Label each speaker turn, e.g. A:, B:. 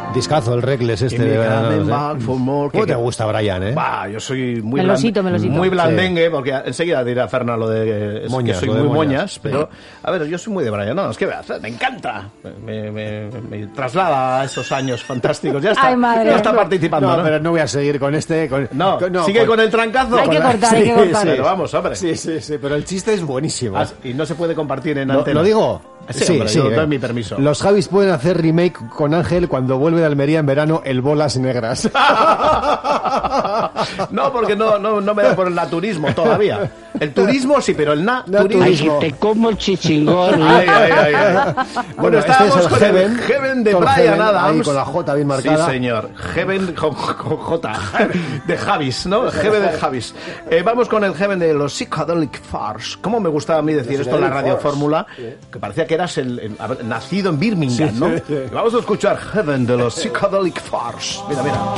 A: Discazo el Reckless este de verano. ¿Cómo te gusta, Brian, eh?
B: Yo soy muy
C: melosito.
B: blandengue, porque enseguida dirá Ferna lo de
A: moñas,
B: que soy
A: lo de
B: muy moñas,
A: sí.
B: pero a ver, yo soy muy de Brian. No, es que me encanta. Me traslada a esos años fantásticos. Ya está,
C: Ay, madre.
B: ya está participando, ¿no?
A: Pero no voy a seguir con este.
B: Sigue con el trancazo.
C: Hay que cortar.
A: Sí,
B: pero vamos, hombre.
A: Sí, pero el chiste es buenísimo.
B: Y no se puede compartir en antena.
A: ¿Lo digo?
B: Sí, hombre, yo doy mi permiso.
A: Los Javis pueden hacer remake con Ángel cuando vuelve de Almería en verano el Bolas Negras.
B: No, porque no me da por el naturismo todavía. El turismo sí, pero el turismo.
D: Ay, que te como el chichingón.
B: Ay. Bueno, estábamos
A: este es
B: con el Heaven de Brian Adams.
A: Ahí con la J bien marcada.
B: Sí, señor. Heaven con J. De Javis, ¿no? Heaven de Javis. Vamos con el Heaven de los Psychedelic Furs. ¿Cómo me gustaba a mí decir esto en la Radio Fórmula? Que parecía que eras nacido en Birmingham, ¿no? Vamos a escuchar Heaven de los Psychedelic Furs. Mira.